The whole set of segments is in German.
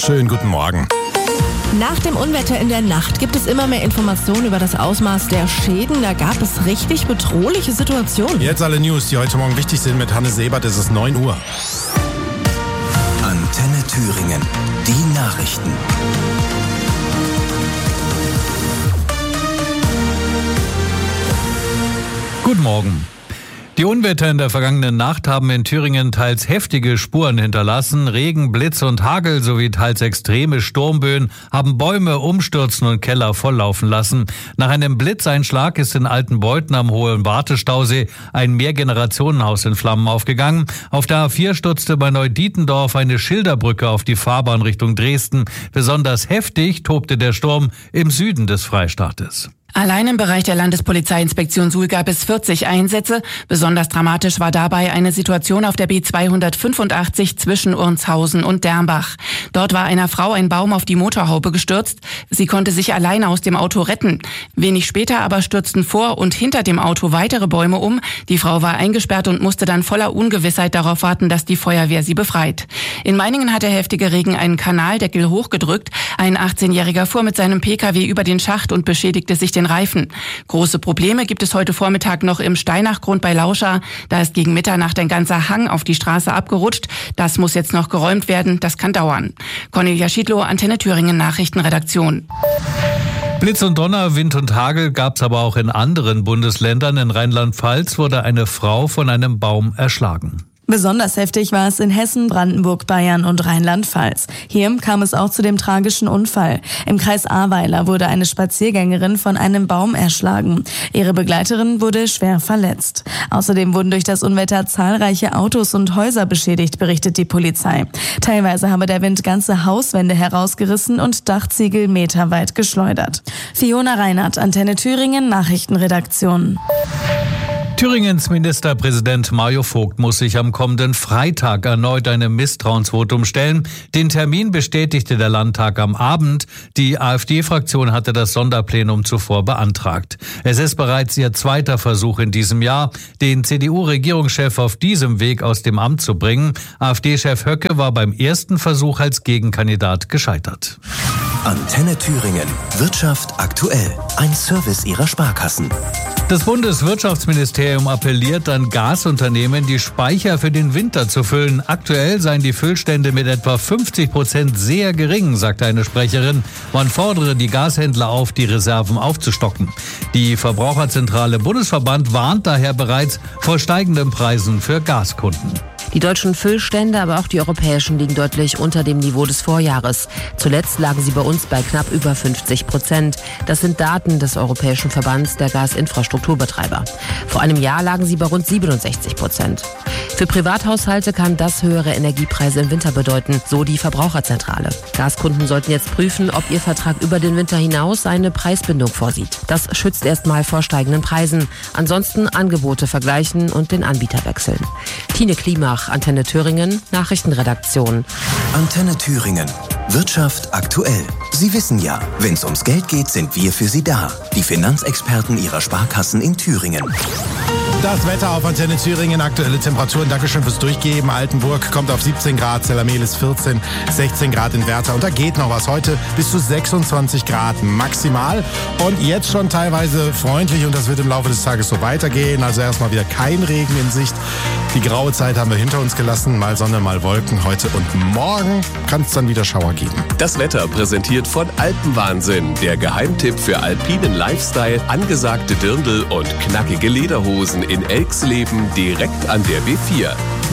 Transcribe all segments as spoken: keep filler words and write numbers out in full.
Schönen guten Morgen. Nach dem Unwetter in der Nacht gibt es immer mehr Informationen über das Ausmaß der Schäden. Da gab es richtig bedrohliche Situationen. Jetzt alle News, die heute Morgen wichtig sind. Mit Hannes Sebert ist es neun Uhr. Antenne Thüringen, die Nachrichten. Guten Morgen. Die Unwetter in der vergangenen Nacht haben in Thüringen teils heftige Spuren hinterlassen. Regen, Blitz und Hagel sowie teils extreme Sturmböen haben Bäume umstürzen und Keller volllaufen lassen. Nach einem Blitzeinschlag ist in Altenbeuthen am Hohen Wartestausee ein Mehrgenerationenhaus in Flammen aufgegangen. Auf der A vier stürzte bei Neudietendorf eine Schilderbrücke auf die Fahrbahn Richtung Dresden. Besonders heftig tobte der Sturm im Süden des Freistaates. Allein im Bereich der Landespolizeiinspektion Suhl gab es vierzig Einsätze. Besonders dramatisch war dabei eine Situation auf der B zweihundertfünfundachtzig zwischen Urnshausen und Dernbach. Dort war einer Frau ein Baum auf die Motorhaube gestürzt. Sie konnte sich alleine aus dem Auto retten. Wenig später aber stürzten vor und hinter dem Auto weitere Bäume um. Die Frau war eingesperrt und musste dann voller Ungewissheit darauf warten, dass die Feuerwehr sie befreit. In Meiningen hat der heftige Regen einen Kanaldeckel hochgedrückt. Ein achtzehnjähriger fuhr mit seinem Pkw über den Schacht und beschädigte sich den Reifen. Große Probleme gibt es heute Vormittag noch im Steinachgrund bei Lauscha. Da ist gegen Mitternacht ein ganzer Hang auf die Straße abgerutscht. Das muss jetzt noch geräumt werden. Das kann dauern. Cornelia Schiedlow, Antenne Thüringen Nachrichtenredaktion. Blitz und Donner, Wind und Hagel gab's aber auch in anderen Bundesländern. In Rheinland-Pfalz wurde eine Frau von einem Baum erschlagen. Besonders heftig war es in Hessen, Brandenburg, Bayern und Rheinland-Pfalz. Hier kam es auch zu dem tragischen Unfall. Im Kreis Ahrweiler wurde eine Spaziergängerin von einem Baum erschlagen. Ihre Begleiterin wurde schwer verletzt. Außerdem wurden durch das Unwetter zahlreiche Autos und Häuser beschädigt, berichtet die Polizei. Teilweise habe der Wind ganze Hauswände herausgerissen und Dachziegel meterweit geschleudert. Fiona Reinhardt, Antenne Thüringen, Nachrichtenredaktion. Thüringens Ministerpräsident Mario Vogt muss sich am kommenden Freitag erneut einem Misstrauensvotum stellen. Den Termin bestätigte der Landtag am Abend. Die AfD-Fraktion hatte das Sonderplenum zuvor beantragt. Es ist bereits ihr zweiter Versuch in diesem Jahr, den C D U-Regierungschef auf diesem Weg aus dem Amt zu bringen. AfD-Chef Höcke war beim ersten Versuch als Gegenkandidat gescheitert. Antenne Thüringen, Wirtschaft aktuell, ein Service ihrer Sparkassen. Das Bundeswirtschaftsministerium appelliert an Gasunternehmen, die Speicher für den Winter zu füllen. Aktuell seien die Füllstände mit etwa fünfzig Prozent sehr gering, sagte eine Sprecherin. Man fordere die Gashändler auf, die Reserven aufzustocken. Die Verbraucherzentrale Bundesverband warnt daher bereits vor steigenden Preisen für Gaskunden. Die deutschen Füllstände, aber auch die europäischen, liegen deutlich unter dem Niveau des Vorjahres. Zuletzt lagen sie bei uns bei knapp über fünfzig Prozent. Das sind Daten des Europäischen Verbands der Gasinfrastrukturbetreiber. Vor einem Jahr lagen sie bei rund siebenundsechzig Prozent. Für Privathaushalte kann das höhere Energiepreise im Winter bedeuten, so die Verbraucherzentrale. Gaskunden sollten jetzt prüfen, ob ihr Vertrag über den Winter hinaus eine Preisbindung vorsieht. Das schützt erstmal vor steigenden Preisen. Ansonsten Angebote vergleichen und den Anbieter wechseln. Tine Klimach, Antenne Thüringen, Nachrichtenredaktion. Antenne Thüringen, Wirtschaft aktuell. Sie wissen ja, wenn es ums Geld geht, sind wir für Sie da. Die Finanzexperten Ihrer Sparkassen in Thüringen. Das Wetter auf Antenne Thüringen, aktuelle Temperaturen, Dankeschön fürs Durchgeben. Altenburg kommt auf siebzehn Grad, Zellermehl vierzehn, sechzehn Grad in Werther. Und da geht noch was. Heute bis zu sechsundzwanzig Grad maximal. Und jetzt schon teilweise freundlich und das wird im Laufe des Tages so weitergehen. Also erstmal wieder kein Regen in Sicht. Die graue Zeit haben wir hinter uns gelassen. Mal Sonne, mal Wolken. Heute und morgen kann es dann wieder Schauer geben. Das Wetter präsentiert von Alpenwahnsinn. Der Geheimtipp für alpinen Lifestyle, angesagte Dirndl und knackige Lederhosen in Elxleben direkt an der B vier.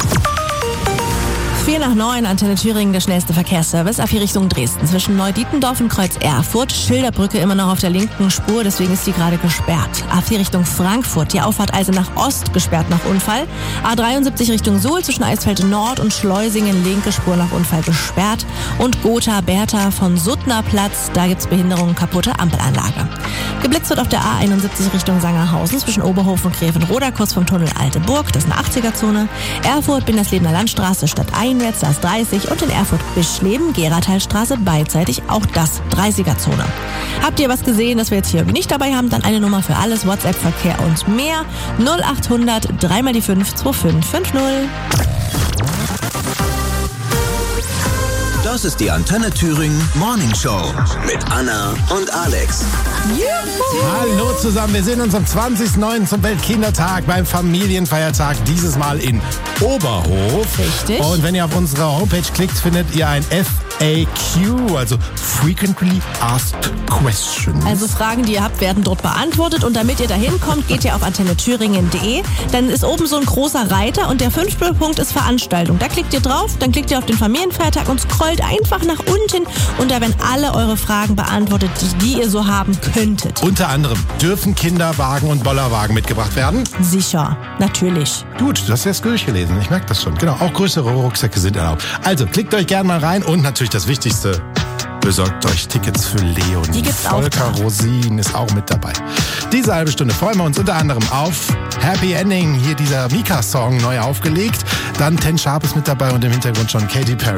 vier nach neun, Antenne Thüringen, der schnellste Verkehrsservice. A vier Richtung Dresden. Zwischen Neudietendorf und Kreuz Erfurt. Schilderbrücke immer noch auf der linken Spur, deswegen ist die gerade gesperrt. A vier Richtung Frankfurt. Die Auffahrt Eisenach Ost gesperrt nach Unfall. A dreiundsiebzig Richtung Suhl zwischen Eisfeld Nord und Schleusingen. Linke Spur nach Unfall gesperrt. Und Gotha-Bertha von Suttnerplatz. Da gibt's Behinderungen, kaputte Ampelanlage. Geblitzt wird auf der A einundsiebzig Richtung Sangerhausen zwischen Oberhof und Grevenroda, kurz vom Tunnel Alte Burg. Das ist eine achtziger-Zone. Erfurt, Binderslebener Landstraße, Stadt einwärts, da ist dreißig. Und in Erfurt-Bischleben, Geratalstraße, beidseitig, auch das dreißiger-Zone. Habt ihr was gesehen, das wir jetzt hier nicht dabei haben? Dann eine Nummer für alles, WhatsApp-Verkehr und mehr. null achthundert, drei mal die fünf, zwei fünf fünf null. Das ist die Antenne Thüringen Morning Show mit Anna und Alex. Juhu. Hallo zusammen, wir sehen uns am zwanzigsten neunten zum Weltkindertag beim Familienfeiertag, dieses Mal in Oberhof. Richtig. Und wenn ihr auf unsere Homepage klickt, findet ihr ein F A Q, also Frequently Asked Questions. Also Fragen, die ihr habt, werden dort beantwortet. Und damit ihr dahin kommt, geht ihr auf antenne thüringen punkt de. Dann ist oben so ein großer Reiter und der fünfte Punkt ist Veranstaltung. Da klickt ihr drauf, dann klickt ihr auf den Familienfeiertag und scrollt einfach nach unten. Und da werden alle eure Fragen beantwortet, die, die ihr so haben könntet. Unter anderem, dürfen Kinderwagen und Bollerwagen mitgebracht werden? Sicher, natürlich. Gut, du hast jetzt durchgelesen, ich merke das schon. Genau, auch größere Rucksäcke sind erlaubt. Also, klickt euch gerne mal rein und natürlich das Wichtigste, besorgt euch Tickets für Leonie. Die gibt's auch Volker da. Rosin ist auch mit dabei. Diese halbe Stunde freuen wir uns unter anderem auf Happy Ending, hier dieser Mika-Song neu aufgelegt. Dann Ten Sharp ist mit dabei und im Hintergrund schon Katy Perry.